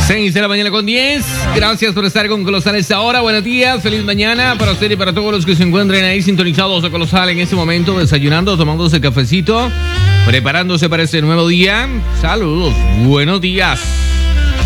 6 de la mañana con 10. Gracias por estar con Colosal a esta hora. Buenos días, feliz mañana para usted y para todos los que se encuentren ahí sintonizados a Colosal en este momento, desayunando, tomándose el cafecito, preparándose para este nuevo día. Saludos, buenos días.